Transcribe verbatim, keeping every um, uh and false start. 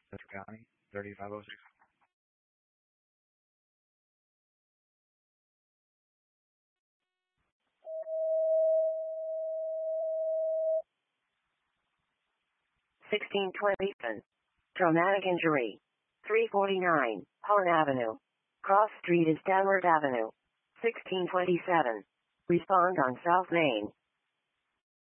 Central County, thirty-five oh six. sixteen twenty-seven. Traumatic injury. three forty-nine, Holland Avenue. Cross Street is Danvers Avenue. sixteen twenty-seven. Respond on South Main.